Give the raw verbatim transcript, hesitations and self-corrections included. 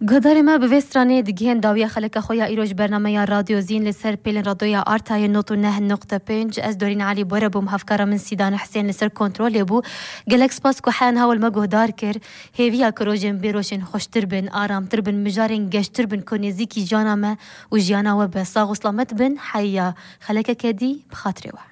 گهداری ما به وسترانی دگین داویا خلک خویا ایروج برنامه رادیو زین لسر پیلن رادیویا آرتای نوت و نه نقطه پنج از دورین علی بوره بوم هفکارا من سیدان حسین لسر کنترل بو گلکس پاس که حان هول ما گهدار کر هیویا کروجن بیروشن خوشتر بن آرام تر بن مجارن گشتر بن کنیزی کی جانا ما و جانا و بساق و سلامت بن حیا خلک کدی بخاطر و